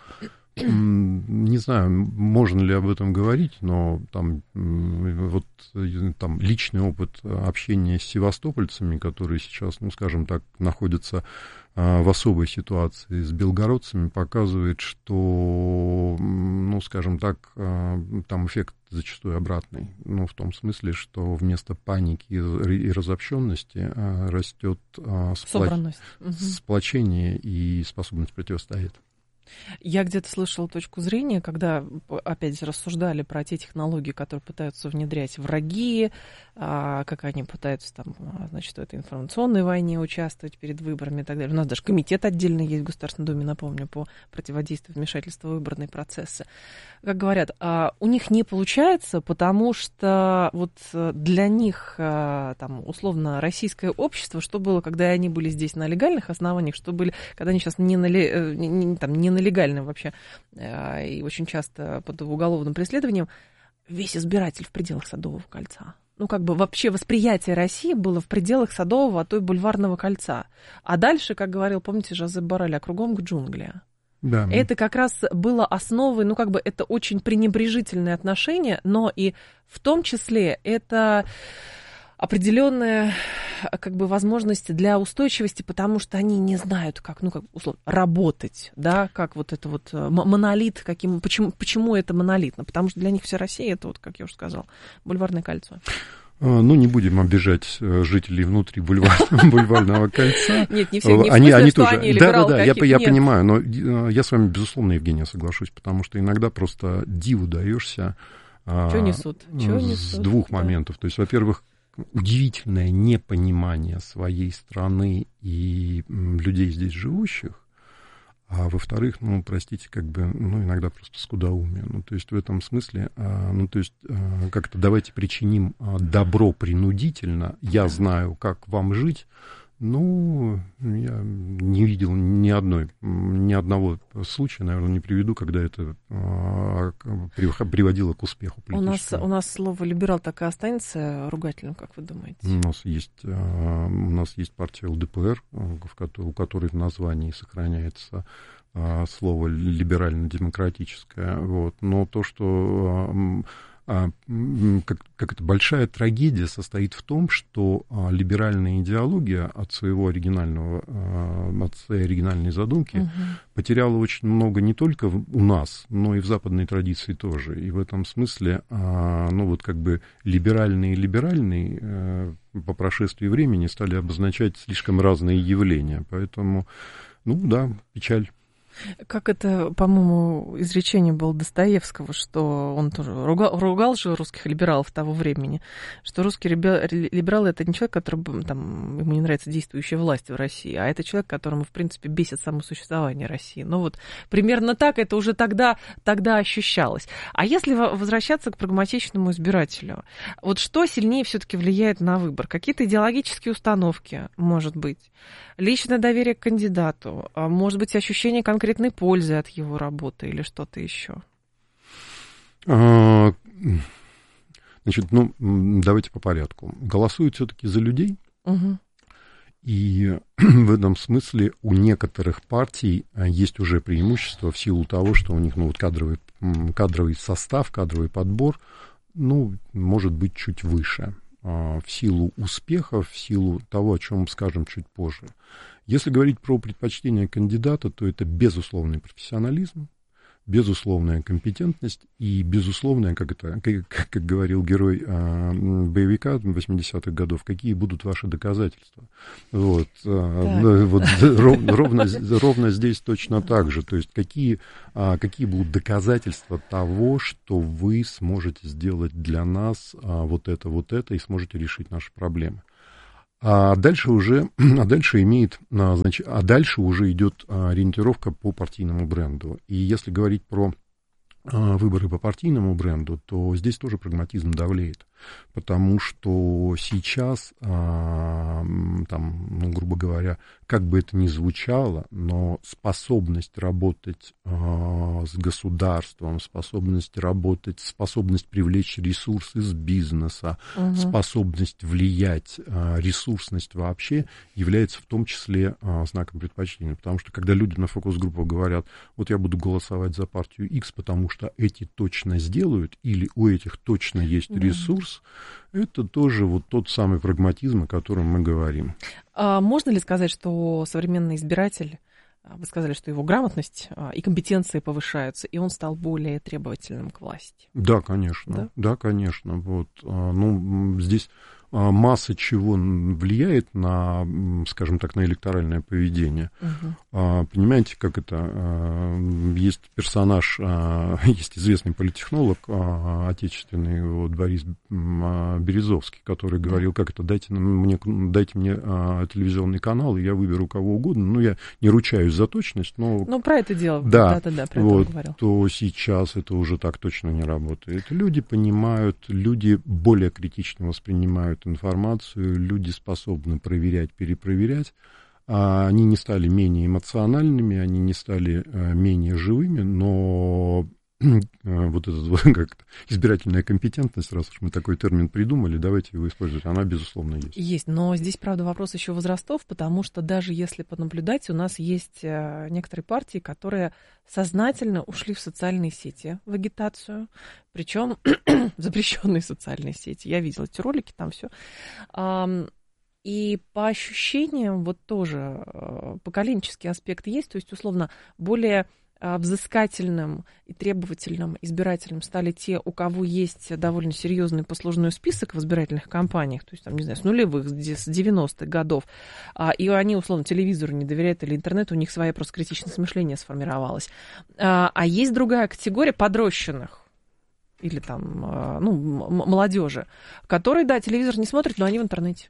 не знаю, можно ли об этом говорить, но там, вот, там личный опыт общения с севастопольцами, которые сейчас, ну, скажем так, находятся в особой ситуации с белгородцами, показывает, что, ну, скажем так, там эффект зачастую обратный. Ну, в том смысле, что вместо паники и разобщенности растет сплоч... сплочение и способность противостоять. Я где-то слышала точку зрения, когда, опять же, рассуждали про те технологии, которые пытаются внедрять враги, как они пытаются там, значит, в этой информационной войне участвовать перед выборами и так далее. У нас даже комитет отдельный есть в Государственной Думе, напомню, по противодействию вмешательства в выборные процессы. Как говорят, у них не получается, потому что вот для них, там, условно, российское общество, что было, когда они были здесь на легальных основаниях, что были, когда они сейчас не на, не, там, не на легальным вообще, и очень часто под уголовным преследованием, весь избиратель в пределах Садового кольца. Ну, как бы вообще восприятие России было в пределах Садового, а то и Бульварного кольца. А дальше, как говорил, помните, Жозеп Боррель, а кругом джунгли. Да. Это как раз было основой, ну, как бы это очень пренебрежительное отношение, но и в том числе это определенная, как бы, возможность для устойчивости, потому что они не знают, как, ну, как, условно, работать, да, как вот это вот монолит, каким, почему, почему это монолитно, потому что для них вся Россия, это вот, как я уже сказала, Бульварное кольцо. Ну, не будем обижать жителей внутри бульвар, Бульварного кольца. Нет, не все, не в они, смысле, они что тоже. они да, да, да, я, я нет. понимаю, но я с вами, безусловно, Евгения, соглашусь, потому что иногда просто диву даешься Чё несут? Чё с несут? двух да. моментов. То есть, во-первых, удивительное непонимание своей страны и людей здесь живущих, а во-вторых, ну, простите, как бы, ну, иногда просто скудоумие. Ну, то есть в этом смысле, ну, то есть как-то давайте причиним добро принудительно, я знаю, как вам жить. Ну, я не видел ни одной, ни одного случая, наверное, не приведу, когда это а, приводило к успеху политическому. У нас, у нас слово «либерал» так и останется ругательным, как вы думаете? У нас есть, а, у нас есть партия ЛДПР, в которой, у которой в названии сохраняется а, слово «либерально-демократическое». Вот. Но то, что... А, А, как, как это большая трагедия состоит в том, что а, либеральная идеология от своего оригинального, а, от своей оригинальной задумки угу. потеряла очень много не только в, у нас, но и в западной традиции тоже. И в этом смысле, а, ну вот как бы либеральные и либеральные а, по прошествии времени стали обозначать слишком разные явления. Поэтому, ну да, печаль. Как это, по-моему, изречение было Достоевского, что он тоже ругал, ругал же русских либералов того времени, что русский либерал — это не человек, который, там, ему не нравится действующая власть в России, а это человек, которому, в принципе, бесит само существование России. Ну вот примерно так это уже тогда, тогда ощущалось. А если возвращаться к прагматичному избирателю, вот что сильнее все-таки влияет на выбор? Какие-то идеологические установки, может быть, личное доверие к кандидату, может быть, ощущение конкретной конкретной пользы от его работы или что-то еще? А, значит, ну, давайте по порядку. Голосуют все-таки за людей. Угу. И в этом смысле у некоторых партий есть уже преимущество в силу того, что у них ну, вот кадровый, кадровый состав, кадровый подбор, ну, может быть, чуть выше. В силу успехов, в силу того, о чем скажем чуть позже. Если говорить про предпочтение кандидата, то это безусловный профессионализм, безусловная компетентность и безусловная, как, это, как, как говорил герой а, боевика восьмидесятых годов, какие будут ваши доказательства. Вот, а, вот ровно, ровно, ровно здесь точно так же. То есть какие, а, какие будут доказательства того, что вы сможете сделать для нас а, вот это, вот это и сможете решить наши проблемы. А дальше уже, а дальше имеет, значит, а дальше уже идет ориентировка по партийному бренду. И если говорить про выборы по партийному бренду, то здесь тоже прагматизм давлеет. Потому что сейчас, там, ну, грубо говоря, как бы это ни звучало, но способность работать с государством, способность работать, способность привлечь ресурсы из бизнеса, угу. способность влиять, ресурсность вообще является в том числе знаком предпочтения. Потому что когда люди на фокус-группах говорят, вот я буду голосовать за партию X, потому что эти точно сделают, или у этих точно есть да. ресурс, это тоже вот тот самый прагматизм, о котором мы говорим. А можно ли сказать, что современный избиратель, вы сказали, что его грамотность и компетенции повышаются, и он стал более требовательным к власти? Да, конечно. Да, да конечно. Вот, ну, здесь масса чего влияет на, скажем так, на электоральное поведение. Угу. Понимаете, как это? Есть персонаж, есть известный политтехнолог отечественный, вот, Борис Березовский, который говорил, как это, дайте мне, дайте мне телевизионный канал, и я выберу кого угодно. Ну, я не ручаюсь за точность, но... Ну, про это дело. Да, да, да, про вот, это говорил. То сейчас это уже так точно не работает. Люди понимают, люди более критично воспринимают информацию, люди способны проверять, перепроверять. Они не стали менее эмоциональными, они не стали менее живыми, но вот эта вот, как избирательная компетентность, раз уж мы такой термин придумали, давайте его использовать, она, безусловно, есть. Есть, но здесь, правда, вопрос еще возрастов, потому что даже если понаблюдать, у нас есть некоторые партии, которые сознательно ушли в социальные сети, в агитацию, причем запрещенные социальные сети. Я видела эти ролики, там все. И по ощущениям вот тоже поколенческий аспект есть, то есть, условно, более взыскательным и требовательным избирателям стали те, у кого есть довольно серьезный послужной список в избирательных кампаниях, то есть, там, не знаю, с нулевых, с девяностых годов, и они, условно, телевизору не доверяют или интернету, у них своя просто критичность мышления сформировалась. А есть другая категория подрощенных, или там, ну, молодежи, которые, да, телевизор не смотрят, но они в интернете.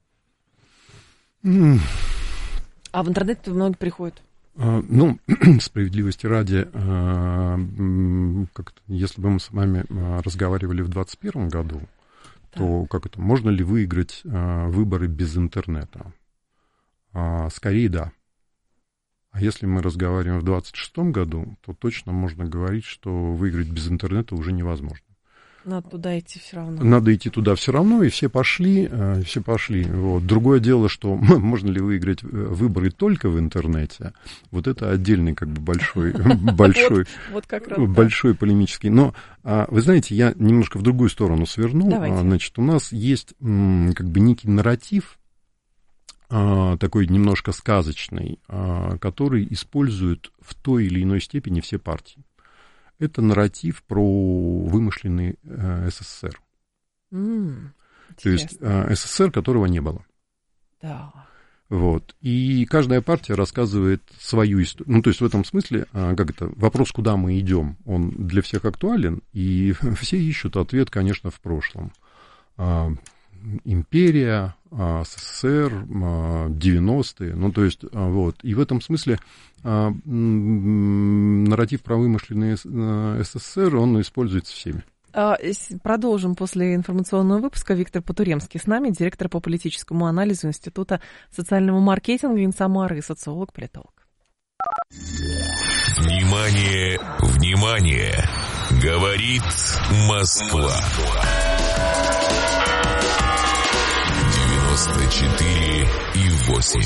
Mm. А в интернет многие приходят. Ну, справедливости ради, как-то, если бы мы с вами разговаривали в двадцать первом году, так. то как это, можно ли выиграть выборы без интернета? Скорее, да. А если мы разговариваем в двадцать шестом году, то точно можно говорить, что выиграть без интернета уже невозможно. Надо туда идти все равно. Надо идти туда все равно, и все пошли, все пошли. Вот. Другое дело, что можно ли выиграть выборы только в интернете, вот это отдельный как бы большой, большой, большой полемический. Но, вы знаете, я немножко в другую сторону сверну. Значит, у нас есть как бы некий нарратив, такой немножко сказочный, который используют в той или иной степени все партии. Это нарратив про вымышленный э, СССР. Mm, то есть э, СССР, которого не было. Да. Вот. И каждая партия рассказывает свою историю. Ну, то есть в этом смысле, э, как это, вопрос, куда мы идем, он для всех актуален, и все ищут ответ, конечно, в прошлом. Э, империя, э, СССР, э, девяностые, ну, то есть, э, вот. И в этом смысле э, нарратив про вымышленный СССР, он используется всеми. Продолжим после информационного выпуска. Виктор Потуремский с нами, директор по политическому анализу Института социального маркетинга Инсамары и социолог-политолог. Внимание, внимание! Говорит Москва. девяносто четыре и восемь.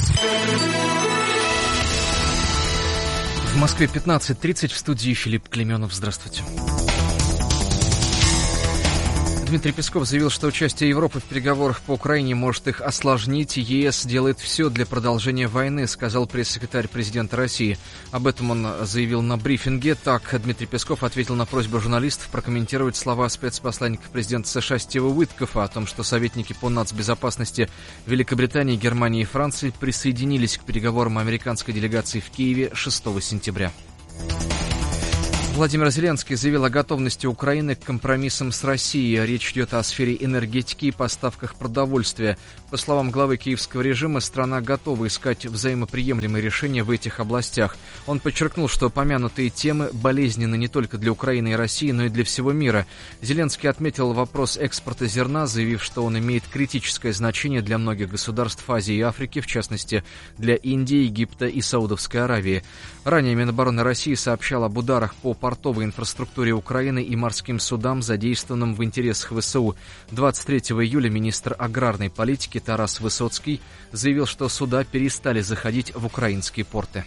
В Москве пятнадцать тридцать, в студии Филипп Клеменов. Здравствуйте. Дмитрий Песков заявил, что участие Европы в переговорах по Украине может их осложнить, и ЕС делает все для продолжения войны, сказал пресс-секретарь президента России. Об этом он заявил на брифинге. Так, Дмитрий Песков ответил на просьбу журналистов прокомментировать слова спецпосланника президента США Стива Уиткофа о том, что советники по нацбезопасности Великобритании, Германии и Франции присоединились к переговорам американской делегации в Киеве шестого сентября. Владимир Зеленский заявил о готовности Украины к компромиссам с Россией. Речь идет о сфере энергетики и поставках продовольствия. По словам главы киевского режима, страна готова искать взаимоприемлемые решения в этих областях. Он подчеркнул, что помянутые темы болезненны не только для Украины и России, но и для всего мира. Зеленский отметил вопрос экспорта зерна, заявив, что он имеет критическое значение для многих государств Азии и Африки, в частности, для Индии, Египта и Саудовской Аравии. Ранее Минобороны России сообщал об ударах по портовой инфраструктуре Украины и морским судам, задействованным в интересах ВСУ. двадцать третьего июля министр аграрной политики Тарас Высоцкий заявил, что суда перестали заходить в украинские порты.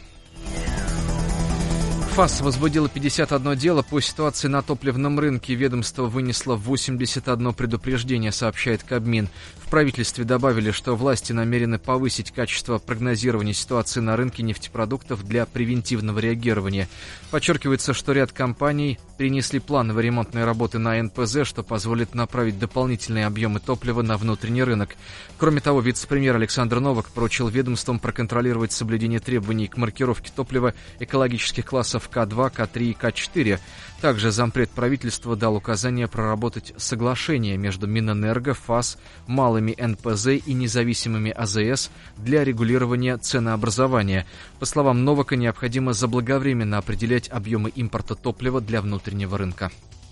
ФАС возбудило пятьдесят одно дело по ситуации на топливном рынке. Ведомство вынесло восемьдесят одно предупреждение, сообщает Кабмин. В правительстве добавили, что власти намерены повысить качество прогнозирования ситуации на рынке нефтепродуктов для превентивного реагирования. Подчеркивается, что ряд компаний перенесли плановые ремонтные работы на эн пэ зэ, что позволит направить дополнительные объемы топлива на внутренний рынок. Кроме того, вице-премьер Александр Новак поручил ведомствам проконтролировать соблюдение требований к маркировке топлива экологических классов ка два, ка три и ка четыре. Также зампред правительства дал указание проработать соглашение между Минэнерго, ФАС, малыми эн пэ зэ и независимыми а зэ эс для регулирования ценообразования. По словам Новака, необходимо заблаговременно определять объемы импорта топлива для внутреннего рынка.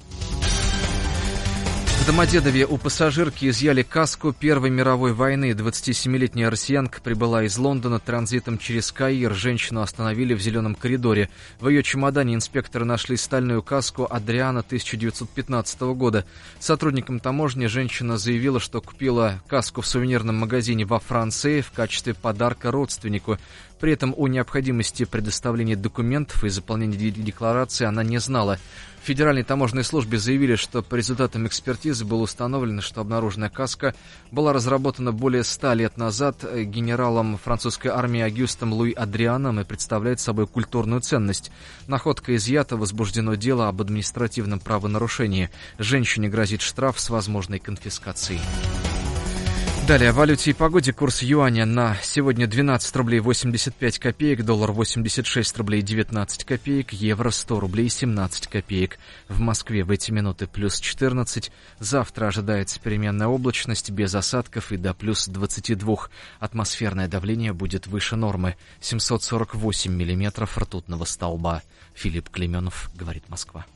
В Домодедове у пассажирки изъяли каску Первой мировой войны. двадцатисемилетняя россиянка прибыла из Лондона транзитом через Каир. Женщину остановили в зеленом коридоре. В ее чемодане инспекторы нашли стальную каску Адриана тысяча девятьсот пятнадцатого года. Сотрудникам таможни женщина заявила, что купила каску в сувенирном магазине во Франции в качестве подарка родственнику. При этом о необходимости предоставления документов и заполнения декларации она не знала. В Федеральной таможенной службе заявили, что по результатам экспертизы было установлено, что обнаруженная каска была разработана более ста лет назад генералом французской армии Агюстом Луи Адрианом и представляет собой культурную ценность. Находка изъята, возбуждено дело об административном правонарушении. Женщине грозит штраф с возможной конфискацией. Далее о валюте и погоде. Курс юаня на сегодня двенадцать рублей восемьдесят пять копеек, доллар восемьдесят шесть рублей девятнадцать копеек, евро сто рублей семнадцать копеек. В Москве в эти минуты плюс четырнадцать. Завтра ожидается переменная облачность без осадков и до плюс двадцати двух. Атмосферное давление будет выше нормы. семьсот сорок восемь миллиметров ртутного столба. Филипп Клеменов, говорит Москва.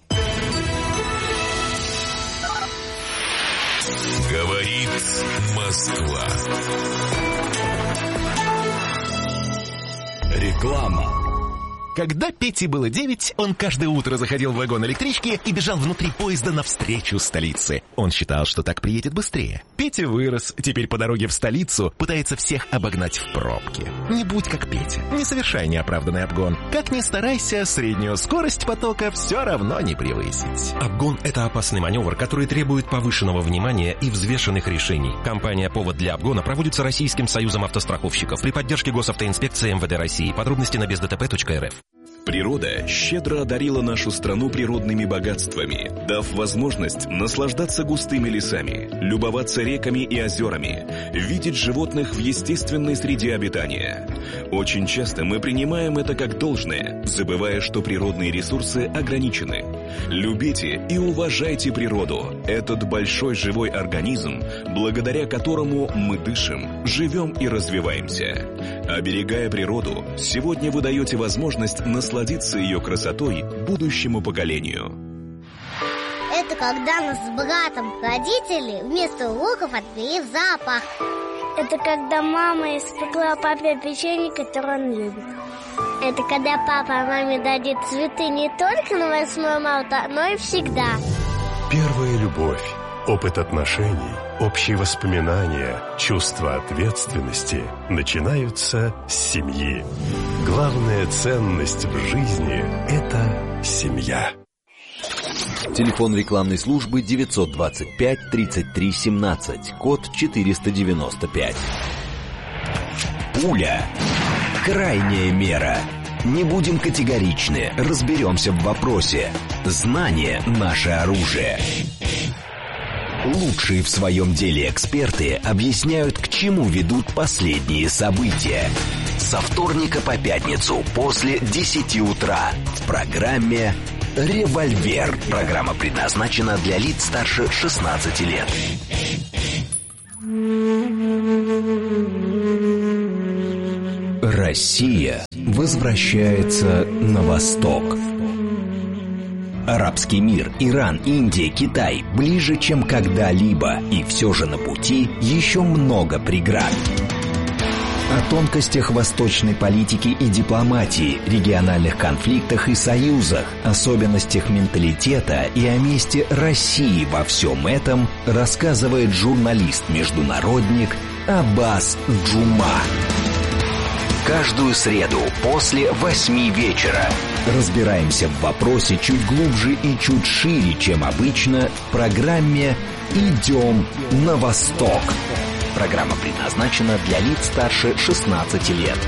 Говорит Москва. Реклама. Когда Пете было девять, он каждое утро заходил в вагон электрички и бежал внутри поезда навстречу столице. Он считал, что так приедет быстрее. Петя вырос, теперь по дороге в столицу пытается всех обогнать в пробке. Не будь как Петя, не совершай неоправданный обгон. Как ни старайся, среднюю скорость потока все равно не превысить. Обгон – это опасный маневр, который требует повышенного внимания и взвешенных решений. Компания «Повод для обгона» проводится Российским союзом автостраховщиков при поддержке Госавтоинспекции эм вэ дэ России. Подробности на без дэ тэ пэ точка эр эф. Природа щедро одарила нашу страну природными богатствами, дав возможность наслаждаться густыми лесами, любоваться реками и озерами, видеть животных в естественной среде обитания. Очень часто мы принимаем это как должное, забывая, что природные ресурсы ограничены. Любите и уважайте природу, этот большой живой организм, благодаря которому мы дышим, живем и развиваемся. Оберегая природу, сегодня вы даете возможность насладиться ее красотой будущему поколению. Это когда нас с братом родители вместо уроков отвели в зоопарк. Это когда мама испекла папе печенье, которое он любит. Это когда папа маме дадит цветы не только на восьмое марта, но и всегда. Первая любовь. Опыт отношений, общие воспоминания, чувство ответственности начинаются с семьи. Главная ценность в жизни – это семья. Телефон рекламной службы девятьсот двадцать пять тридцать три семнадцать, код четыреста девяносто пять. Пуля. Крайняя мера. Не будем категоричны, разберемся в вопросе. Знание – наше оружие. Лучшие в своем деле эксперты объясняют, к чему ведут последние события. Со вторника по пятницу после десяти утра в программе «Револьвер». Программа предназначена для лиц старше шестнадцати лет. Россия возвращается на восток. Арабский мир, Иран, Индия, Китай ближе, чем когда-либо, и все же на пути еще много преград. О тонкостях восточной политики и дипломатии, региональных конфликтах и союзах, особенностях менталитета и о месте России во всем этом рассказывает журналист-международник Аббас Джума. Каждую среду после восьми вечера разбираемся в вопросе чуть глубже и чуть шире, чем обычно, в программе «Идем на восток». Программа предназначена для лиц старше шестнадцати лет.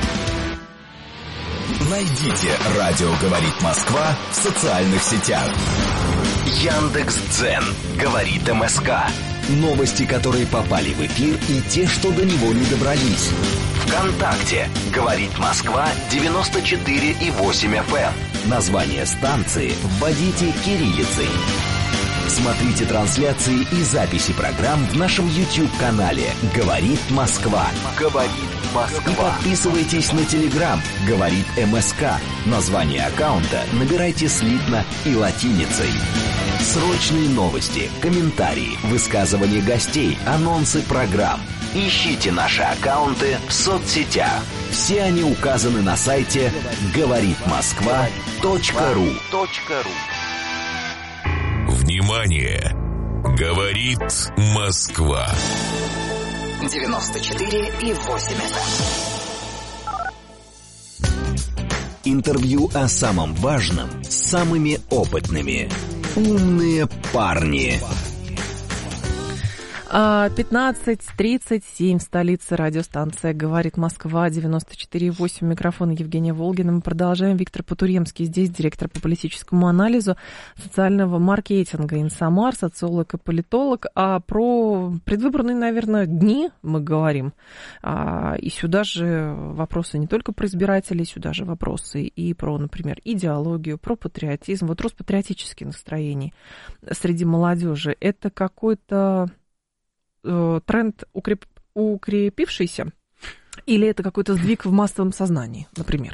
Найдите «Радио говорит Москва» в социальных сетях. Яндекс.Дзен говорит МСК. Новости, которые попали в эфир, и те, что до него не добрались. ВКонтакте говорит Москва девяносто четыре и восемь эф эм. Название станции вводите кириллицей. Смотрите трансляции и записи программ в нашем YouTube-канале «Говорит Москва». «Говорит Москва». И подписывайтесь на Telegram «Говорит МСК». Название аккаунта набирайте слитно и латиницей. Срочные новости, комментарии, высказывания гостей, анонсы программ. Ищите наши аккаунты в соцсетях. Все они указаны на сайте говорит москва точка ру. Внимание! Говорит Москва. девяносто четыре и восемь эф эм. Интервью о самом важном с самыми опытными. Умные парни. пятнадцать тридцать семь, столица, радиостанция «Говорит Москва», девяносто четыре и восемь, микрофон Евгения Волгина. Мы продолжаем. Виктор Потуремский здесь, директор по политическому анализу социального маркетинга «Инсамар», социолог и политолог. А про предвыборные, наверное, дни мы говорим. А, и сюда же вопросы не только про избирателей, сюда же вопросы и про, например, идеологию, про патриотизм. Вот рост патриотических настроений среди молодежи – это какой-то тренд укреп... укрепившийся, или это какой-то сдвиг в массовом сознании, например?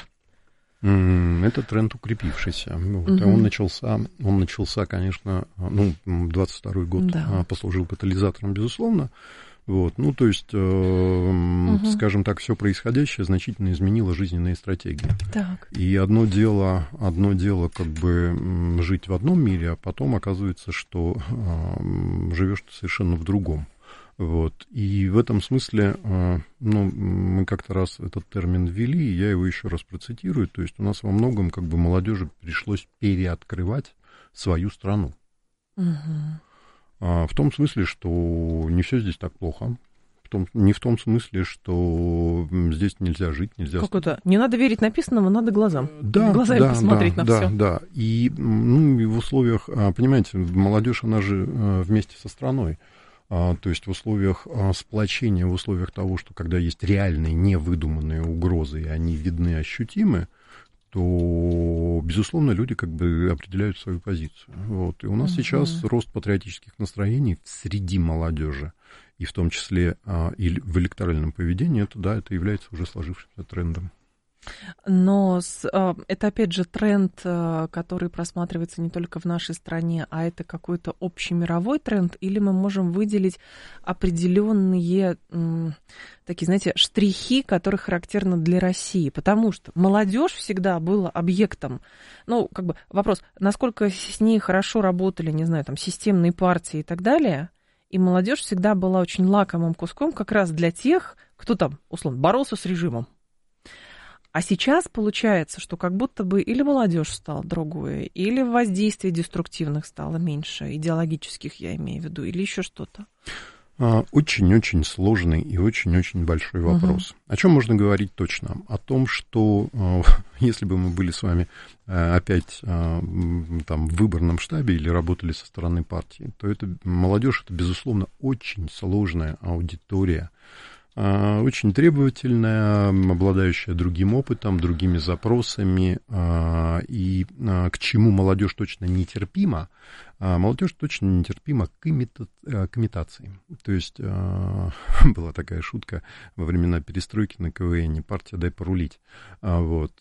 Это тренд укрепившийся. Вот. Угу. Он начался, он начался, конечно, ну, двадцать второй год да. послужил катализатором, безусловно. Вот. Ну, то есть, э, угу. скажем так, все происходящее значительно изменило жизненные стратегии. Так. И одно дело, одно дело как бы жить в одном мире, а потом оказывается, что э, живешь ты совершенно в другом. Вот. И в этом смысле, ну, мы как-то раз этот термин ввели, и я его еще раз процитирую. То есть у нас во многом как бы молодежи пришлось переоткрывать свою страну. Угу. В том смысле, что не все здесь так плохо. В том, не в том смысле, что здесь нельзя жить, нельзя... Как это? Не надо верить написанному, надо глазам. Да, глазами да, посмотреть да, на да, все. Да, и, ну, и в условиях, понимаете, молодежь, она же вместе со страной. То есть в условиях сплочения, в условиях того, что когда есть реальные, невыдуманные угрозы, и они видны, ощутимы, то, безусловно, люди как бы определяют свою позицию. Вот. И у нас uh-huh. сейчас рост патриотических настроений среди молодежи, и в том числе и в электоральном поведении, это, да, это является уже сложившимся трендом. Но это, опять же, тренд, который просматривается не только в нашей стране, а это какой-то общемировой тренд, или мы можем выделить определенные такие, знаете, штрихи, которые характерны для России, потому что молодежь всегда была объектом, ну, как бы вопрос, насколько с ней хорошо работали, не знаю, там, системные партии и так далее, И молодежь всегда была очень лакомым куском как раз для тех, кто там, условно, боролся с режимом. А сейчас получается, что как будто бы или молодежь стала другой, или воздействие деструктивных стало меньше, идеологических я имею в виду, или еще что-то. Очень-очень сложный и очень-очень большой вопрос. Угу. О чем можно говорить точно? О том, что если бы мы были с вами опять там, в выборном штабе или работали со стороны партии, то это, молодежь — это, безусловно, очень сложная аудитория, очень требовательная, обладающая другим опытом, другими запросами, и к чему молодежь точно нетерпима, молодежь точно нетерпима к, имита... к имитации. То есть была такая шутка во времена перестройки на КВН: партия дай порулить. Вот.